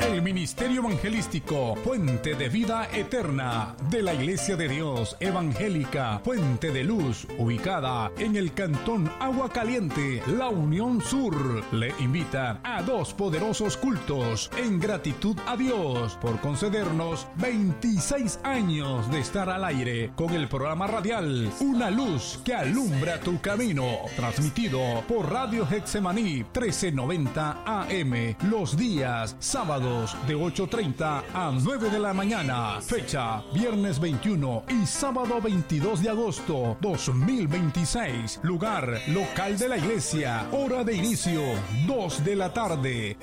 El Ministerio Evangelístico Puente de Vida Eterna de la Iglesia de Dios Evangélica Puente de Luz, ubicada en el cantón Agua Caliente, La Unión Sur, le invita a 2 poderosos cultos en gratitud a Dios por concedernos 26 años de estar al aire con el programa radial Una Luz que Alumbra tu Camino, transmitido por Radio Getsemaní 1390 AM, los días sábados de 8:30 a 9 de la mañana. Fecha viernes 21 y sábado 22 de agosto 2026. Lugar local de la iglesia. Hora de inicio 2 de la tarde.